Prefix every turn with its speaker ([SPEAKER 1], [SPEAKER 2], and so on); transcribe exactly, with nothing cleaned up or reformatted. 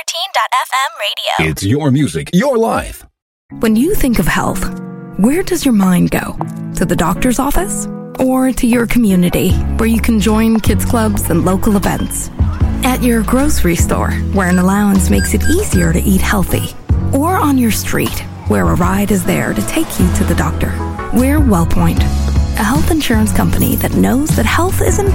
[SPEAKER 1] fourteen dot f m radio.
[SPEAKER 2] It's your music, your life.
[SPEAKER 3] When you think of health, where does your mind go? To the doctor's office? Or to your community, where you can join kids clubs and local events? At your grocery store, where an allowance makes it easier to eat healthy? Or on your street, where a ride is there to take you to the doctor? We're WellPoint, a health insurance company that knows that health isn't